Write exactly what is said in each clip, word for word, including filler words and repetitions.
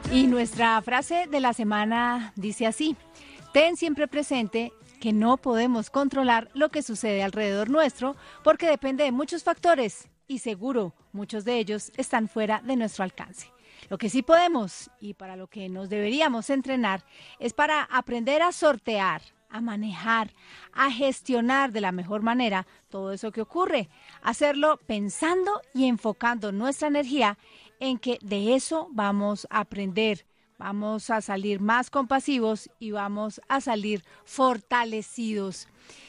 Y nuestra frase de la semana dice así: ten siempre presente que no podemos controlar lo que sucede alrededor nuestro porque depende de muchos factores y seguro muchos de ellos están fuera de nuestro alcance. Lo que sí podemos y para lo que nos deberíamos entrenar es para aprender a sortear, a manejar, a gestionar de la mejor manera todo eso que ocurre. Hacerlo pensando y enfocando nuestra energía en que de eso vamos a aprender. Vamos a salir más compasivos y vamos a salir fortalecidos.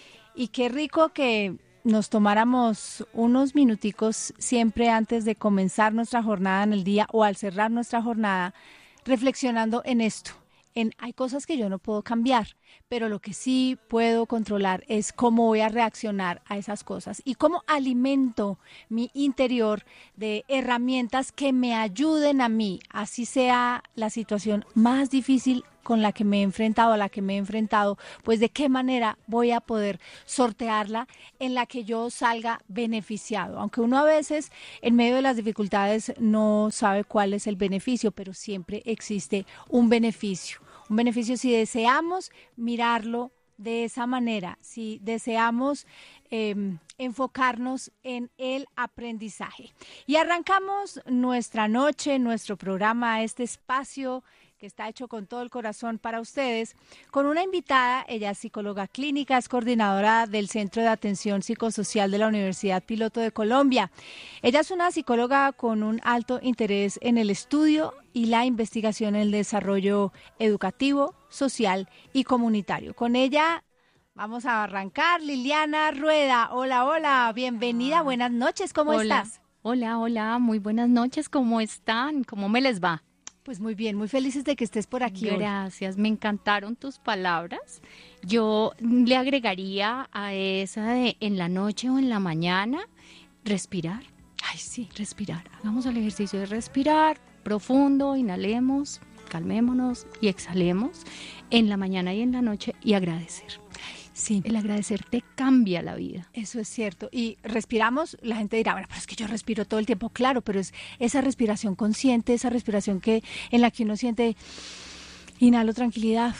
Y qué rico que nos tomáramos unos minuticos siempre antes de comenzar nuestra jornada en el día o al cerrar nuestra jornada, reflexionando en esto. En, hay cosas que yo no puedo cambiar, pero lo que sí puedo controlar es cómo voy a reaccionar a esas cosas y cómo alimento mi interior de herramientas que me ayuden a mí, así sea la situación más difícil con la que me he enfrentado, a la que me he enfrentado, pues de qué manera voy a poder sortearla en la que yo salga beneficiado. Aunque uno a veces en medio de las dificultades no sabe cuál es el beneficio, pero siempre existe un beneficio. Un beneficio si deseamos mirarlo de esa manera, si deseamos eh, enfocarnos en el aprendizaje. Y arrancamos nuestra noche, nuestro programa, este espacio que está hecho con todo el corazón para ustedes, con una invitada. Ella es psicóloga clínica, es coordinadora del Centro de Atención Psicosocial de la Universidad Piloto de Colombia. Ella es una psicóloga con un alto interés en el estudio y la investigación en el desarrollo educativo, social y comunitario. Con ella vamos a arrancar. Liliana Rueda, hola, hola, bienvenida, buenas noches, ¿cómo hola, estás? Hola, hola, muy buenas noches, ¿cómo están? ¿Cómo me les va? Pues muy bien, muy felices de que estés por aquí hoy. Gracias, me encantaron tus palabras. Yo le agregaría a esa de en la noche o en la mañana, respirar. Ay, sí, respirar. Hagamos el ejercicio de respirar profundo, inhalemos, calmémonos y exhalemos en la mañana y en la noche y agradecer. Sí. El agradecer te cambia la vida. Eso es cierto. Y respiramos, la gente dirá, bueno, pero es que yo respiro todo el tiempo. Claro, pero es esa respiración consciente, esa respiración que en la que uno siente, inhalo tranquilidad,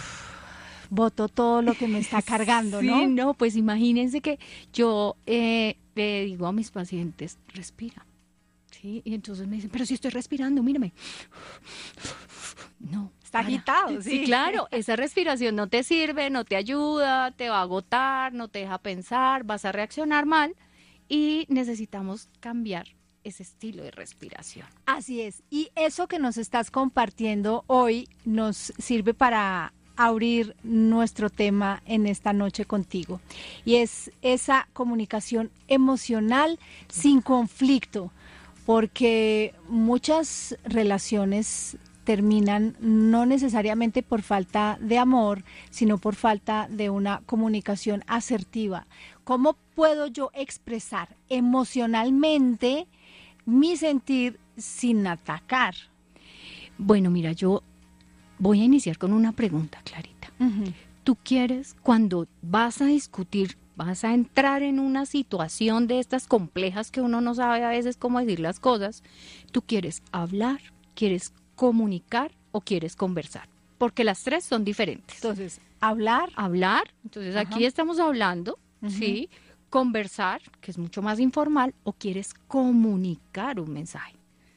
boto todo lo que me está cargando, sí, ¿no? Sí, no, pues imagínense que yo eh, le digo a mis pacientes, respira. Sí, y entonces me dicen, pero si estoy respirando, mírame. No. Está agitado, sí. Sí, claro, esa respiración no te sirve, no te ayuda, te va a agotar, no te deja pensar, vas a reaccionar mal y necesitamos cambiar ese estilo de respiración. Así es, y eso que nos estás compartiendo hoy nos sirve para abrir nuestro tema en esta noche contigo, y es esa comunicación emocional sin conflicto, porque muchas relaciones terminan no necesariamente por falta de amor, sino por falta de una comunicación asertiva. ¿Cómo puedo yo expresar emocionalmente mi sentir sin atacar? Bueno, mira, yo voy a iniciar con una pregunta, Clarita. Uh-huh. ¿Tú quieres, cuando vas a discutir, vas a entrar en una situación de estas complejas que uno no sabe a veces cómo decir las cosas, tú quieres hablar, quieres comunicar o quieres conversar? Porque las tres son diferentes. Entonces, hablar. Hablar, entonces Ajá. aquí estamos hablando, uh-huh. ¿sí? Conversar, que es mucho más informal, o quieres comunicar un mensaje.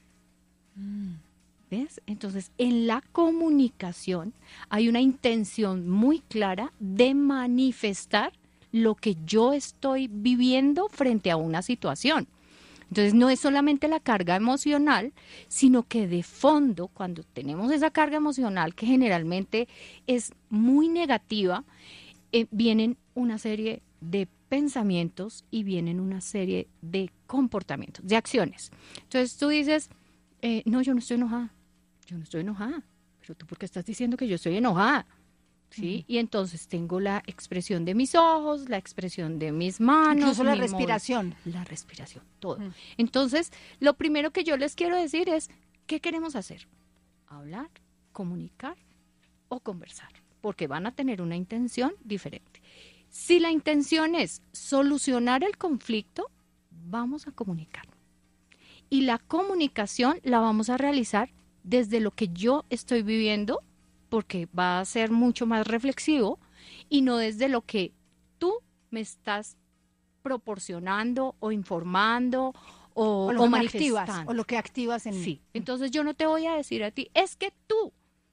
Mm. ¿Ves? Entonces, en la comunicación hay una intención muy clara de manifestar lo que yo estoy viviendo frente a una situación. Entonces, no es solamente la carga emocional, sino que de fondo, cuando tenemos esa carga emocional que generalmente es muy negativa, eh, vienen una serie de pensamientos y vienen una serie de comportamientos, de acciones. Entonces, tú dices, eh, no, yo no estoy enojada, yo no estoy enojada, pero tú, ¿por qué estás diciendo que yo estoy enojada? ¿Sí? Uh-huh. Y entonces tengo la expresión de mis ojos, la expresión de mis manos. Incluso la mi respiración. Modo, la respiración, todo. Uh-huh. Entonces, lo primero que yo les quiero decir es, ¿qué queremos hacer? Hablar, comunicar o conversar, porque van a tener una intención diferente. Si la intención es solucionar el conflicto, vamos a comunicar. Y la comunicación la vamos a realizar desde lo que yo estoy viviendo, porque va a ser mucho más reflexivo, y no desde lo que tú me estás proporcionando o informando o, O lo o que me manifestando. activas, o lo que activas en mí. Sí, entonces yo no te voy a decir a ti, es que tú,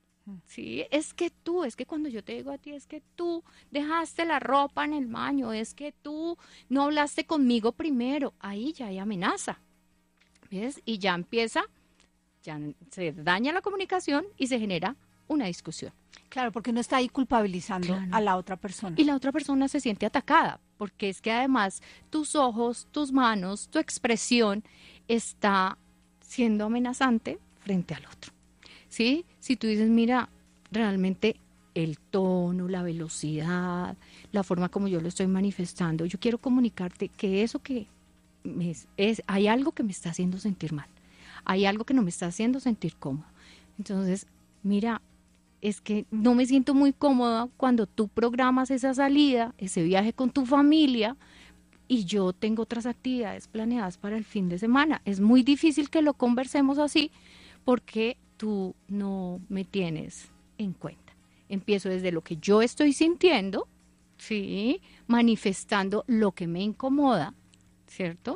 sí, es que tú, es que cuando yo te digo a ti, es que tú dejaste la ropa en el baño, es que tú no hablaste conmigo primero, ahí ya hay amenaza, ¿ves? Y ya empieza, ya se daña la comunicación y se genera una discusión. Claro, porque uno está ahí culpabilizando Claro. a la otra persona. Y la otra persona se siente atacada, porque es que además tus ojos, tus manos, tu expresión está siendo amenazante frente al otro. ¿Sí? Si tú dices, mira, realmente el tono, la velocidad, la forma como yo lo estoy manifestando, yo quiero comunicarte que eso que me es, es, hay algo que me está haciendo sentir mal, hay algo que no me está haciendo sentir cómodo. Entonces, mira, es que no me siento muy cómoda cuando tú programas esa salida, ese viaje con tu familia, y yo tengo otras actividades planeadas para el fin de semana. Es muy difícil que lo conversemos así porque tú no me tienes en cuenta. Empiezo desde lo que yo estoy sintiendo, ¿sí? Manifestando lo que me incomoda, ¿cierto?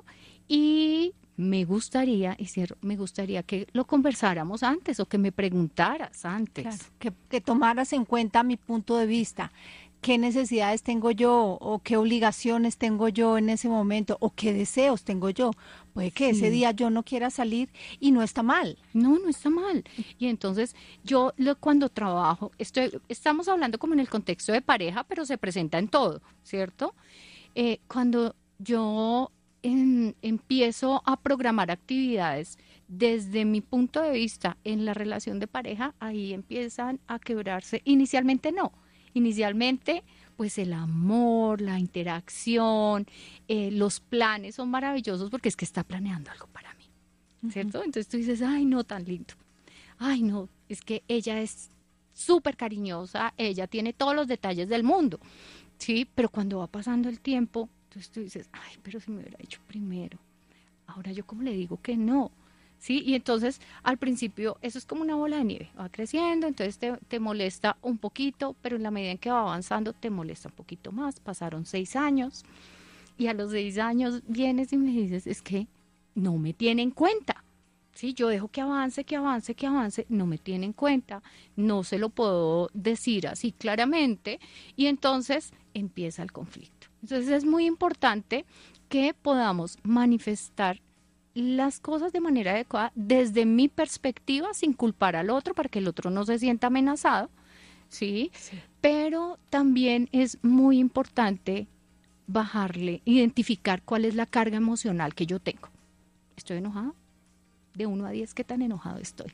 Y me gustaría, y cierro, me gustaría que lo conversáramos antes o que me preguntaras antes. Claro, que, que tomaras en cuenta mi punto de vista, qué necesidades tengo yo o qué obligaciones tengo yo en ese momento o qué deseos tengo yo. Puede que Sí. ese día yo no quiera salir y no está mal. No, no está mal. Y entonces yo lo, cuando trabajo, estoy, estamos hablando como en el contexto de pareja, pero se presenta en todo, ¿cierto? Eh, cuando yo en, empiezo a programar actividades desde mi punto de vista en la relación de pareja, ahí empiezan a quebrarse. Inicialmente no. Inicialmente, pues el amor, la interacción, eh, los planes son maravillosos porque es que está planeando algo para mí, ¿cierto? Uh-huh. Entonces tú dices, ay, no, tan lindo. Ay, no, es que ella es súper cariñosa, ella tiene todos los detalles del mundo, ¿sí? Pero cuando va pasando el tiempo, entonces tú dices, ay, pero si me hubiera hecho primero. Ahora yo cómo le digo que no. ¿Sí? Y entonces al principio eso es como una bola de nieve, va creciendo, entonces te, te molesta un poquito, pero en la medida en que va avanzando te molesta un poquito más. Pasaron seis años y a los seis años vienes y me dices, es que no me tiene en cuenta. Sí, yo dejo que avance, que avance, que avance, no me tiene en cuenta, no se lo puedo decir así claramente y entonces empieza el conflicto. Entonces es muy importante que podamos manifestar las cosas de manera adecuada desde mi perspectiva sin culpar al otro para que el otro no se sienta amenazado, ¿sí? Sí. Pero también es muy importante bajarle, identificar cuál es la carga emocional que yo tengo. ¿Estoy enojada? De uno a diez, ¿qué tan enojado estoy?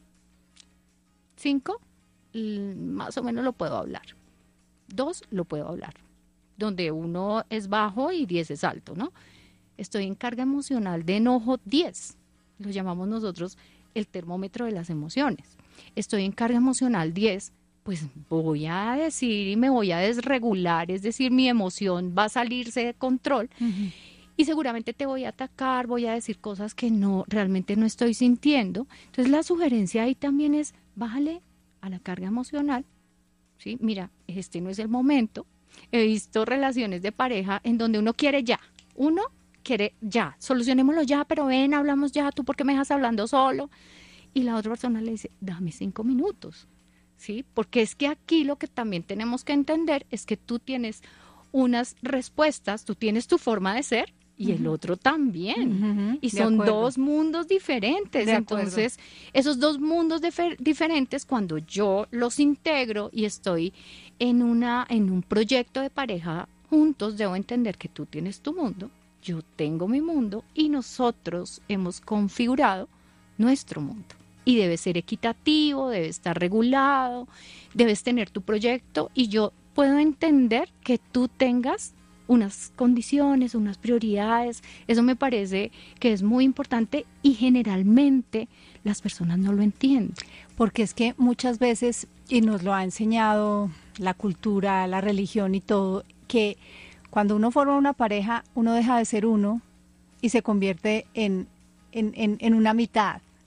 cinco, más o menos lo puedo hablar. dos, lo puedo hablar. Donde uno es bajo y diez es alto, ¿no? Estoy en carga emocional de enojo diez, lo llamamos nosotros el termómetro de las emociones. Estoy en carga emocional diez, pues voy a decir y me voy a desregular, es decir, mi emoción va a salirse de control uh-huh. y seguramente te voy a atacar, voy a decir cosas que no realmente no estoy sintiendo. Entonces la sugerencia ahí también es, bájale a la carga emocional, ¿sí? Mira, este no es el momento. He visto relaciones de pareja en donde uno quiere ya, uno quiere ya, solucionémoslo ya, pero ven, hablamos ya, tú por qué me dejas hablando solo, y la otra persona le dice, dame cinco minutos, ¿sí? Porque es que aquí lo que también tenemos que entender es que tú tienes unas respuestas, tú tienes tu forma de ser y uh-huh. el otro también, uh-huh. y son dos mundos diferentes, de entonces acuerdo. Esos dos mundos difer- diferentes cuando yo los integro y estoy en, una, en un proyecto de pareja juntos, debo entender que tú tienes tu mundo, yo tengo mi mundo y nosotros hemos configurado nuestro mundo. Y debe ser equitativo, debe estar regulado, debes tener tu proyecto y yo puedo entender que tú tengas unas condiciones, unas prioridades. Eso me parece que es muy importante y generalmente las personas no lo entienden. Porque es que muchas veces, y nos lo ha enseñado la cultura, la religión y todo, que cuando uno forma una pareja, uno deja de ser uno y se convierte en, en, en, en una mitad.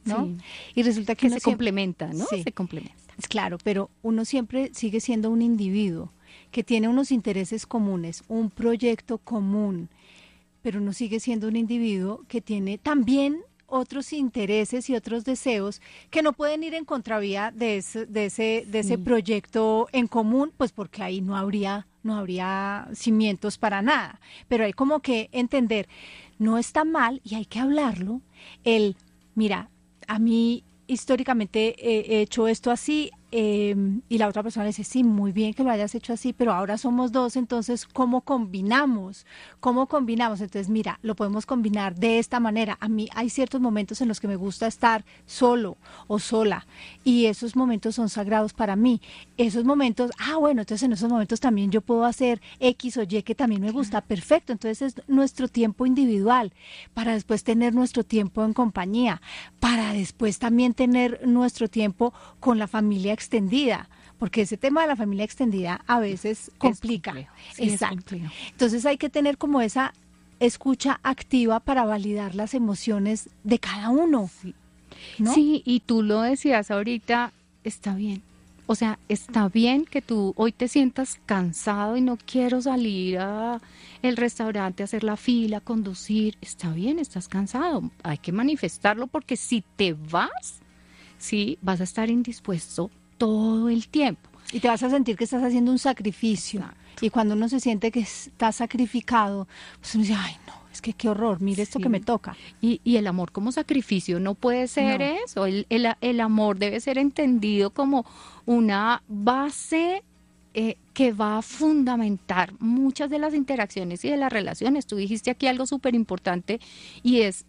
¿no? Sí. Y resulta que, que uno se siempre, complementa, ¿no? sí, Se complementa. es claro, pero uno siempre sigue siendo un individuo que tiene unos intereses comunes, un proyecto común, pero uno sigue siendo un individuo que tiene también otros intereses y otros deseos que no pueden ir en contravía de ese, de ese, de ese Sí. proyecto en común, pues porque ahí no habría, no habría cimientos para nada. Pero hay como que entender, no está mal y hay que hablarlo. El, mira, a mí históricamente he, he hecho esto así, eh, y la otra persona le dice, sí, muy bien que lo hayas hecho así, pero ahora somos dos, entonces, ¿cómo combinamos? ¿Cómo combinamos? Entonces, mira, lo podemos combinar de esta manera. A mí hay ciertos momentos en los que me gusta estar solo o sola, y esos momentos son sagrados para mí. Esos momentos, ah, bueno, entonces en esos momentos también yo puedo hacer X o Y que también me gusta, perfecto, entonces es nuestro tiempo individual, para después tener nuestro tiempo en compañía, para después también tener nuestro tiempo con la familia extendida, porque ese tema de la familia extendida a veces complica. Es complejo, sí, es Exacto. complejo. Entonces hay que tener como esa escucha activa para validar las emociones de cada uno. Sí. ¿No? Sí, y tú lo decías ahorita, está bien. O sea, está bien que tú hoy te sientas cansado y no quiero salir a el restaurante, a hacer la fila, conducir. Está bien, estás cansado. Hay que manifestarlo porque si te vas, sí, vas a estar indispuesto todo el tiempo. Y te vas a sentir que estás haciendo un sacrificio. Exacto. Y cuando uno se siente que está sacrificado, pues uno dice, ay, no, es que qué horror, mire esto Sí. que me toca. Y, y el amor como sacrificio no puede ser No. eso. El, el, el amor debe ser entendido como una base eh, que va a fundamentar muchas de las interacciones y de las relaciones. Tú dijiste aquí algo súper importante y es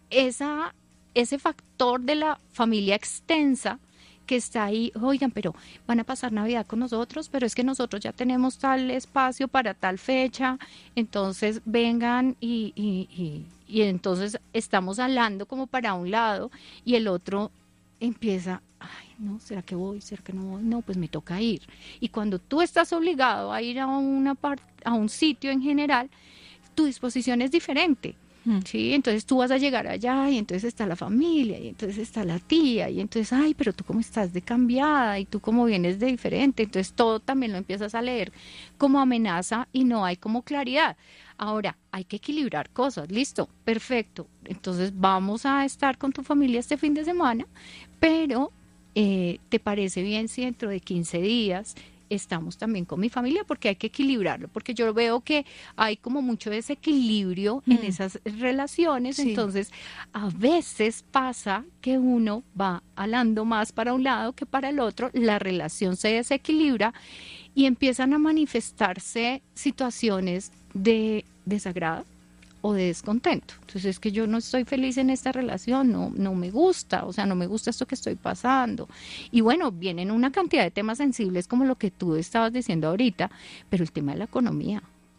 esa, ese factor de la familia extensa que está ahí, oigan, pero van a pasar Navidad con nosotros, pero es que nosotros ya tenemos tal espacio para tal fecha, entonces vengan y, y, y, y entonces estamos hablando como para un lado y el otro empieza, ay, no, ¿será que voy? ¿Será que no voy? No, pues me toca ir. Y cuando tú estás obligado a ir a una parte, a un sitio en general, tu disposición es diferente. Sí, entonces tú vas a llegar allá y entonces está la familia y entonces está la tía y entonces, ay, pero tú cómo estás de cambiada y tú cómo vienes de diferente, entonces todo también lo empiezas a leer como amenaza y no hay como claridad. Ahora, hay que equilibrar cosas, listo, perfecto, entonces vamos a estar con tu familia este fin de semana, pero eh, ¿te parece bien si dentro de quince días estamos también con mi familia? Porque hay que equilibrarlo, porque yo veo que hay como mucho desequilibrio mm. en esas relaciones, sí. Entonces a veces pasa que uno va alando más para un lado que para el otro, la relación se desequilibra y empiezan a manifestarse situaciones de desagrado o de descontento. Entonces es que yo no estoy feliz en esta relación, no, no me gusta, o sea, no me gusta esto que estoy pasando. Y bueno, vienen una cantidad de temas sensibles como lo que tú estabas diciendo ahorita, pero el tema de la economía,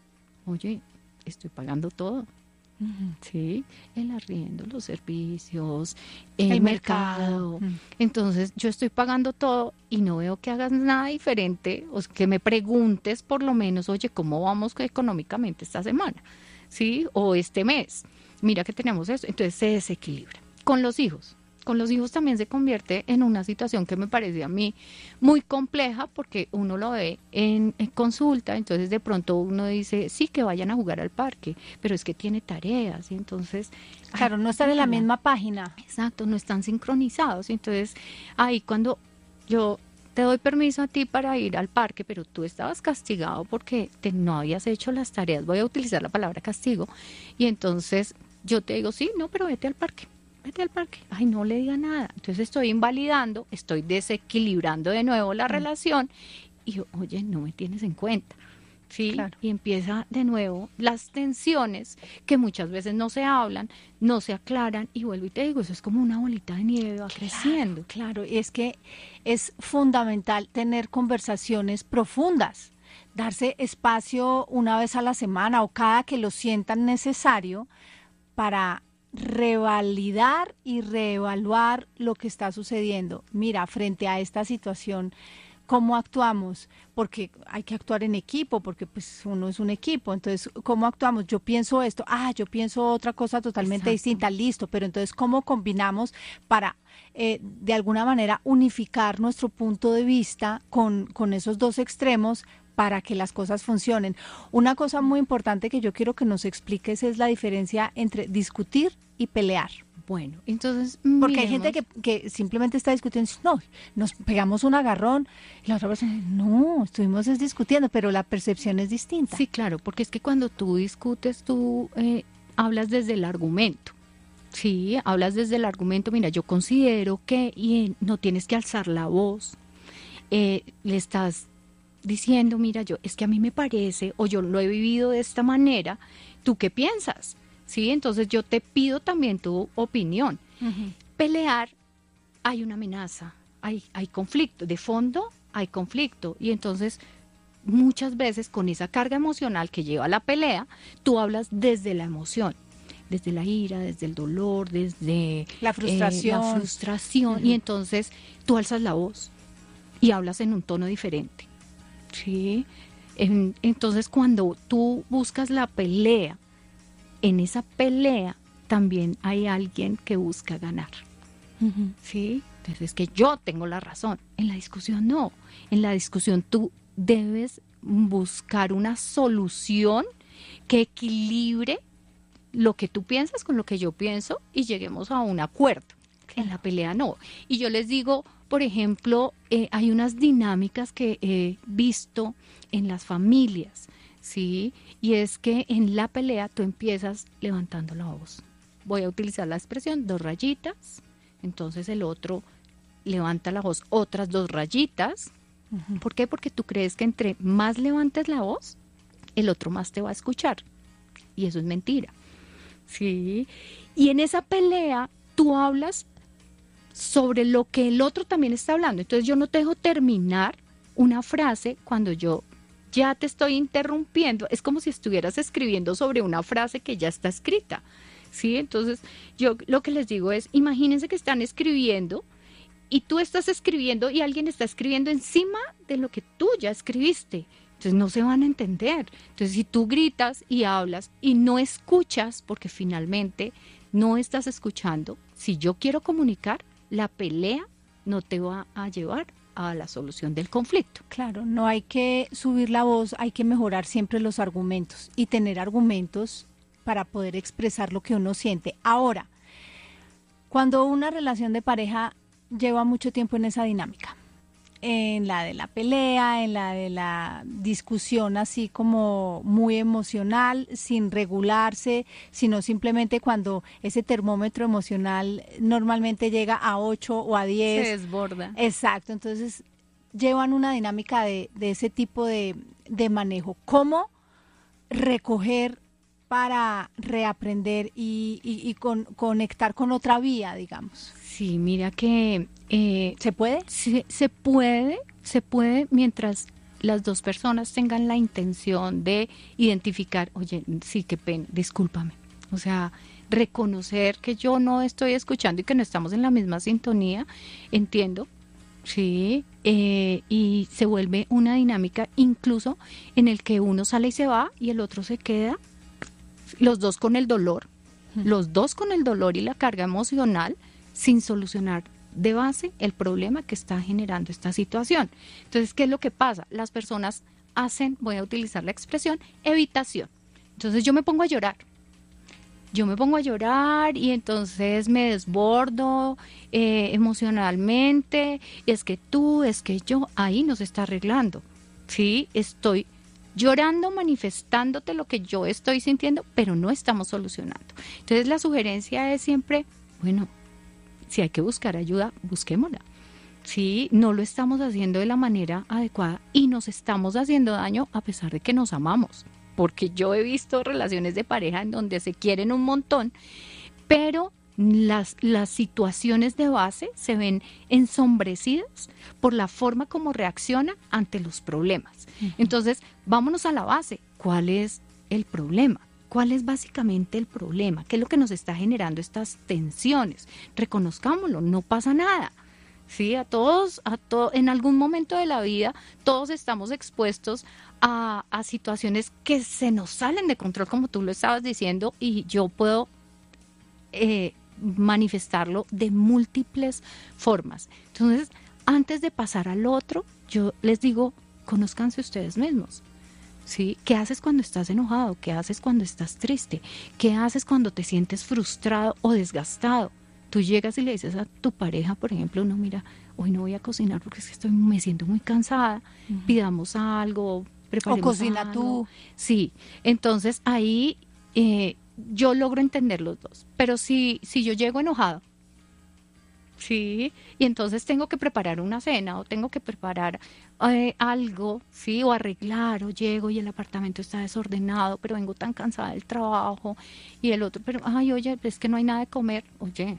oye, estoy pagando todo. Uh-huh. Sí, el arriendo, los servicios, el, el mercado. mercado. Uh-huh. Entonces yo estoy pagando todo y no veo que hagas nada diferente, o que me preguntes por lo menos, oye, ¿cómo vamos económicamente esta semana? ¿Sí? O este mes, mira que tenemos eso, entonces se desequilibra. Con los hijos, con los hijos también se convierte en una situación que me parece a mí muy compleja porque uno lo ve en, en consulta, entonces de pronto uno dice, sí, que vayan a jugar al parque, pero es que tiene tareas, y entonces... Claro, ay, no están en la misma página. Exacto, no están sincronizados, entonces ahí cuando yo... te doy permiso a ti para ir al parque, pero tú estabas castigado porque te, no habías hecho las tareas, voy a utilizar la palabra castigo, y entonces yo te digo, sí, no, pero vete al parque, vete al parque, ay, no le diga nada, entonces estoy invalidando, estoy desequilibrando de nuevo la mm. relación, y oye, no me tienes en cuenta. Sí, claro. Y empieza de nuevo las tensiones que muchas veces no se hablan, no se aclaran, y vuelvo y te digo, eso es como una bolita de nieve, va claro, creciendo. Claro, y es que es fundamental tener conversaciones profundas, darse espacio una vez a la semana o cada que lo sientan necesario para revalidar y reevaluar lo que está sucediendo. Mira, frente a esta situación, ¿cómo actuamos? Porque hay que actuar en equipo, porque pues uno es un equipo. Entonces, ¿cómo actuamos? Yo pienso esto, ah, yo pienso otra cosa totalmente Exacto. distinta, listo. Pero entonces, ¿cómo combinamos para, eh, de alguna manera, unificar nuestro punto de vista con, con esos dos extremos para que las cosas funcionen? Una cosa muy importante que yo quiero que nos expliques es la diferencia entre discutir y pelear. Bueno, entonces, Porque hay miremos. gente que, que simplemente está discutiendo, no, nos pegamos un agarrón, y la otra persona, no, estuvimos es discutiendo, pero la percepción es distinta. Sí, claro, porque es que cuando tú discutes, tú eh, hablas desde el argumento. Sí, hablas desde el argumento, mira, yo considero que y, eh, no tienes que alzar la voz, eh, le estás diciendo, mira, yo, es que a mí me parece, o yo lo he vivido de esta manera, ¿tú qué piensas? Sí, entonces yo te pido también tu opinión. Uh-huh. Pelear, hay una amenaza, hay, hay conflicto, de fondo hay conflicto, y entonces muchas veces con esa carga emocional que lleva a la pelea, tú hablas desde la emoción, desde la ira, desde el dolor, desde la frustración, eh, la frustración uh-huh. Y entonces tú alzas la voz y hablas en un tono diferente. ¿Sí? En, entonces cuando tú buscas la pelea, en esa pelea también hay alguien que busca ganar. Uh-huh. ¿Sí? Entonces es que yo tengo la razón. En la discusión no. En la discusión tú debes buscar una solución que equilibre lo que tú piensas con lo que yo pienso y lleguemos a un acuerdo. Claro. En la pelea no. Y yo les digo, por ejemplo, eh, hay unas dinámicas que he visto en las familias, ¿sí? Y es que en la pelea tú empiezas levantando la voz. Voy a utilizar la expresión dos rayitas, entonces el otro levanta la voz otras dos rayitas. Uh-huh. ¿Por qué? Porque tú crees que entre más levantes la voz, el otro más te va a escuchar. Y eso es mentira. ¿Sí? Y en esa pelea tú hablas sobre lo que el otro también está hablando. Entonces yo no te dejo terminar una frase cuando yo ya te estoy interrumpiendo. Es como si estuvieras escribiendo sobre una frase que ya está escrita. ¿Sí? Entonces yo lo que les digo es, imagínense que están escribiendo y tú estás escribiendo y alguien está escribiendo encima de lo que tú ya escribiste. Entonces no se van a entender. Entonces si tú gritas y hablas y no escuchas, porque finalmente no estás escuchando, si yo quiero comunicar, la pelea no te va a llevar a la solución del conflicto. Claro, no hay que subir la voz, hay que mejorar siempre los argumentos y tener argumentos para poder expresar lo que uno siente. Ahora, cuando una relación de pareja lleva mucho tiempo en esa dinámica, en la de la pelea, en la de la discusión así como muy emocional, sin regularse, sino simplemente cuando ese termómetro emocional normalmente llega a ocho o a diez. Se desborda. Exacto, entonces llevan una dinámica de, de ese tipo de, de manejo. ¿Cómo recoger para reaprender y, y, y con, conectar con otra vía, digamos? Sí, mira que... Eh, ¿Se puede? Se, se puede, se puede mientras las dos personas tengan la intención de identificar, oye, sí, qué pena, discúlpame. O sea, reconocer que yo no estoy escuchando y que no estamos en la misma sintonía, entiendo, sí, eh, y se vuelve una dinámica incluso en el que uno sale y se va y el otro se queda, los dos con el dolor, los dos con el dolor y la carga emocional sin solucionar de base el problema que está generando esta situación. Entonces, ¿qué es lo que pasa? Las personas hacen, voy a utilizar la expresión, evitación. Entonces yo me pongo a llorar. Yo me pongo a llorar y entonces me desbordo eh, emocionalmente. Y es que tú, es que yo, ahí nos está arreglando. Sí, estoy llorando, manifestándote lo que yo estoy sintiendo, pero no estamos solucionando. Entonces la sugerencia es siempre, bueno, si hay que buscar ayuda, busquémosla. Sí, no lo estamos haciendo de la manera adecuada y nos estamos haciendo daño a pesar de que nos amamos. Porque yo he visto relaciones de pareja en donde se quieren un montón, pero las, las situaciones de base se ven ensombrecidas por la forma como reacciona ante los problemas. Uh-huh. Entonces, vámonos a la base. ¿Cuál es el problema? ¿Cuál es básicamente el problema? ¿Qué es lo que nos está generando estas tensiones? Reconozcámoslo, no pasa nada. Sí, a todos, a to en algún momento de la vida, todos estamos expuestos a, a situaciones que se nos salen de control, como tú lo estabas diciendo, y yo puedo eh, manifestarlo de múltiples formas. Entonces, antes de pasar al otro, yo les digo, conózcanse ustedes mismos. ¿Sí? ¿Qué haces cuando estás enojado? ¿Qué haces cuando estás triste? ¿Qué haces cuando te sientes frustrado o desgastado? Tú llegas y le dices a tu pareja, por ejemplo, no, mira, hoy no voy a cocinar porque es que estoy, me siento muy cansada, uh-huh. pidamos algo, preparemos o cocina algo. tú. Sí, entonces ahí eh, yo logro entender los dos, pero si, si yo llego enojado, sí, y entonces tengo que preparar una cena o tengo que preparar eh, algo, sí, o arreglar, o llego y el apartamento está desordenado, pero vengo tan cansada del trabajo, y el otro, pero, ay, oye, es que no hay nada de comer, oye,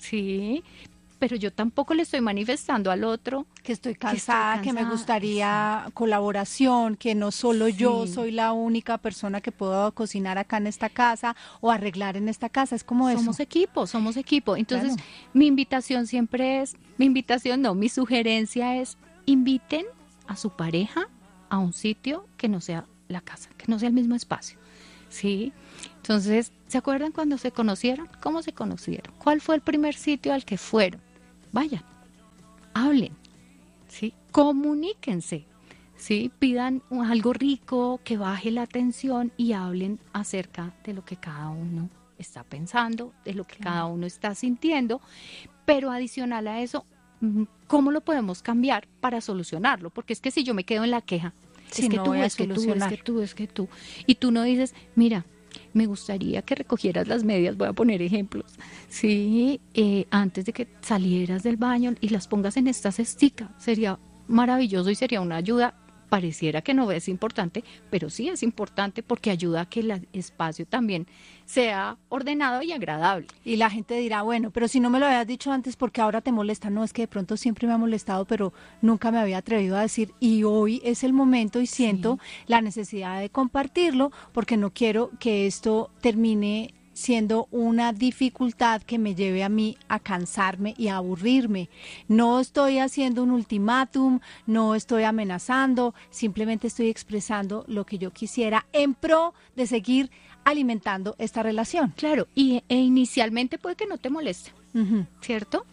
sí, pero yo tampoco le estoy manifestando al otro que estoy cansada, que, estoy cansada, que me gustaría sí. colaboración, que no solo sí. yo soy la única persona que puedo cocinar acá en esta casa o arreglar en esta casa, es como somos eso. Somos equipo, somos equipo. Entonces, claro. mi invitación siempre es, mi invitación no, mi sugerencia es, inviten a su pareja a un sitio que no sea la casa, que no sea el mismo espacio, ¿sí? Entonces, ¿se acuerdan cuando se conocieron? ¿Cómo se conocieron? ¿Cuál fue el primer sitio al que fueron? Vayan, hablen, ¿sí? Comuníquense, ¿sí? Pidan algo rico, que baje la tensión y hablen acerca de lo que cada uno está pensando, de lo que claro. cada uno está sintiendo, pero adicional a eso, ¿cómo lo podemos cambiar para solucionarlo? Porque es que si yo me quedo en la queja, sí, es que no tú, es que tú, es que tú, es que tú, y tú no dices, mira, me gustaría que recogieras las medias, voy a poner ejemplos, sí, eh, antes de que salieras del baño y las pongas en esta cestica, sería maravilloso y sería una ayuda. Pareciera que no es importante, pero sí es importante porque ayuda a que el espacio también sea ordenado y agradable. Y la gente dirá, bueno, pero si no me lo habías dicho antes, ¿por qué ahora te molesta? No, es que de pronto siempre me ha molestado, pero nunca me había atrevido a decir, y hoy es el momento y siento sí. la necesidad de compartirlo, porque no quiero que esto termine siendo una dificultad que me lleve a mí a cansarme y a aburrirme. No estoy haciendo un ultimátum, no estoy amenazando, simplemente estoy expresando lo que yo quisiera en pro de seguir alimentando esta relación. Claro, y e inicialmente puede que no te moleste, uh-huh. ¿cierto?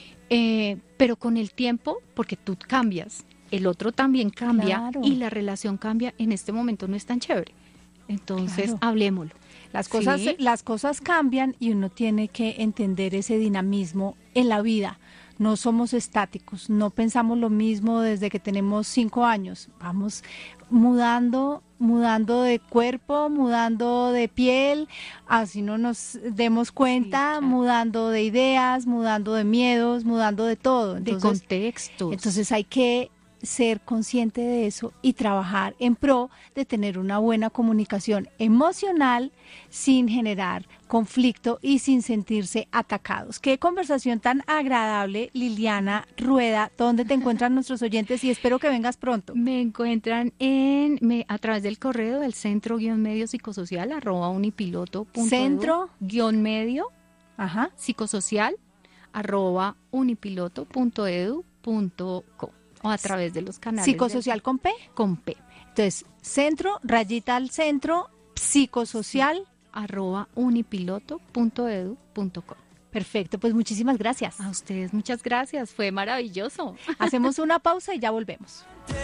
Eh, pero con el tiempo, porque tú cambias, el otro también cambia claro. y la relación cambia, en este momento no es tan chévere. Entonces, claro. hablémoslo. Las cosas, ¿sí? las cosas cambian y uno tiene que entender ese dinamismo en la vida. No somos estáticos, no pensamos lo mismo desde que tenemos cinco años. Vamos mudando, mudando de cuerpo, mudando de piel, así no nos demos cuenta, sí, claro. mudando de ideas, mudando de miedos, mudando de todo. Entonces, de contextos. Entonces hay que ser consciente de eso y trabajar en pro de tener una buena comunicación emocional sin generar conflicto y sin sentirse atacados. Qué conversación tan agradable, Liliana Rueda. ¿Dónde te encuentran nuestros oyentes? Y espero que vengas pronto. Me encuentran en me, a través del correo del centro guión medio psicosocial arroba unipiloto punto centro guión medio ajá psicosocial arroba unipiloto punto edu punto co. O a través de los canales. ¿Psicosocial del... con P? Con P. Entonces, centro, rayita al centro, psicosocial. Sí. arroba unipiloto punto edu punto com. Perfecto, pues muchísimas gracias. A ustedes muchas gracias, fue maravilloso. Hacemos una pausa y ya volvemos.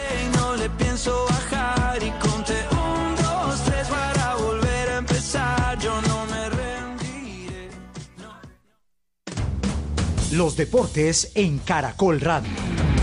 No le pienso bajar y conté un, dos, tres para volver a empezar. Yo no me rendiré. No. Los deportes en Caracol Radio.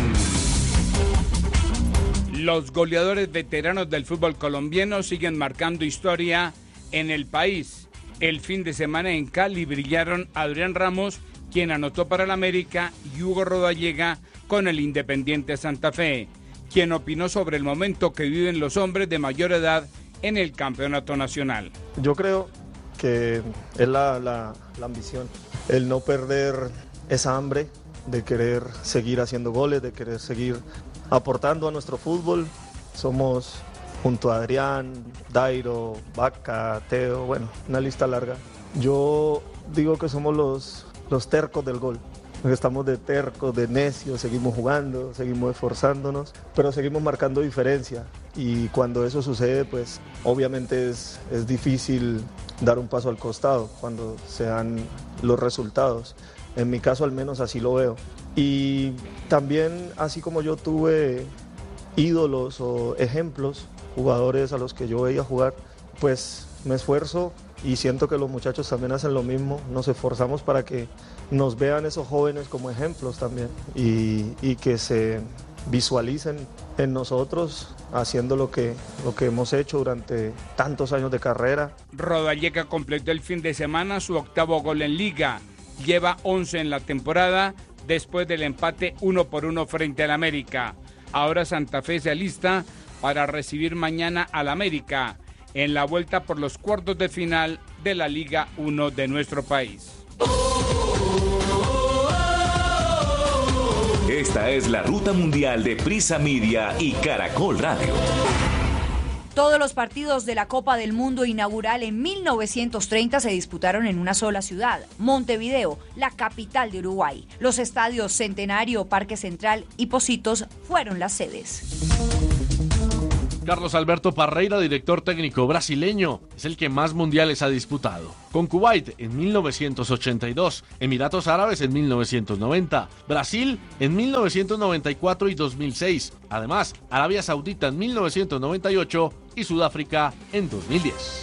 Los goleadores veteranos del fútbol colombiano siguen marcando historia en el país. El fin de semana en Cali brillaron Adrián Ramos, quien anotó para el América, y Hugo Rodallega con el Independiente Santa Fe, quien opinó sobre el momento que viven los hombres de mayor edad en el campeonato nacional. Yo creo que es la, la, la ambición, el no perder esa hambre de querer seguir haciendo goles, de querer seguir aportando a nuestro fútbol. Somos, junto a Adrián, Dairo, Vaca, Teo, bueno, una lista larga. Yo digo que somos los, los tercos del gol. Estamos de tercos, de necios, seguimos jugando, seguimos esforzándonos, pero seguimos marcando diferencia. Y cuando eso sucede, pues obviamente es, es difícil dar un paso al costado cuando se dan los resultados. En mi caso al menos así lo veo. Y también, así como yo tuve ídolos o ejemplos, jugadores a los que yo veía jugar, pues me esfuerzo y siento que los muchachos también hacen lo mismo. Nos esforzamos para que nos vean esos jóvenes como ejemplos también y, y que se visualicen en nosotros haciendo lo que, lo que hemos hecho durante tantos años de carrera. Rodallega completó el fin de semana su octavo gol en Liga. Lleva once en la temporada después del empate uno por uno frente al América. Ahora Santa Fe se alista para recibir mañana al América en la vuelta por los cuartos de final de la Liga uno de nuestro país. Esta es la ruta mundial de Prisa Media y Caracol Radio. Todos los partidos de la Copa del Mundo inaugural en mil novecientos treinta se disputaron en una sola ciudad, Montevideo, la capital de Uruguay. Los estadios Centenario, Parque Central y Pocitos fueron las sedes. Carlos Alberto Parreira, director técnico brasileño, es el que más mundiales ha disputado. Con Kuwait en mil novecientos ochenta y dos, Emiratos Árabes en mil novecientos noventa, Brasil en mil novecientos noventa y cuatro y dos mil seis, además Arabia Saudita en mil novecientos noventa y ocho y Sudáfrica en dos mil diez.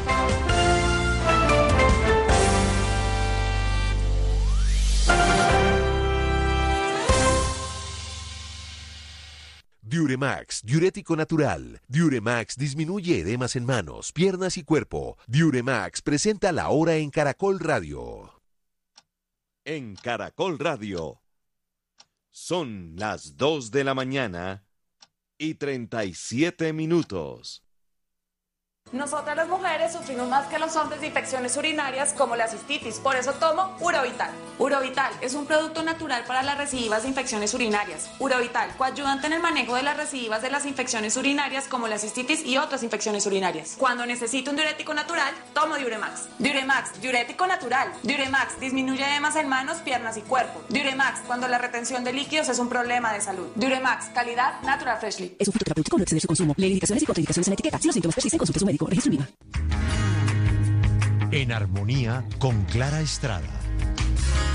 Diuremax, diurético natural. Diuremax disminuye edemas en manos, piernas y cuerpo. Diuremax presenta la hora en Caracol Radio. En Caracol Radio. Son las dos de la mañana y treinta y siete minutos. Nosotras las mujeres sufrimos más que los hombres de infecciones urinarias como la cistitis, por eso tomo Urovital. Urovital es un producto natural para las recidivas de infecciones urinarias. Urovital, coayudante en el manejo de las recidivas de las infecciones urinarias como la cistitis y otras infecciones urinarias. Cuando necesito un diurético natural, tomo Diuremax. Diuremax, diurético natural. Diuremax disminuye edemas en manos, piernas y cuerpo. Diuremax, cuando la retención de líquidos es un problema de salud. Diuremax, calidad Natural Freshly. Es un fitoterapéutico, no exceder su consumo. Lee indicaciones y contraindicaciones en la etiqueta. Si los síntomas persisten, consulte a su médico. Registro INVIMA. En armonía con Clara Estrada.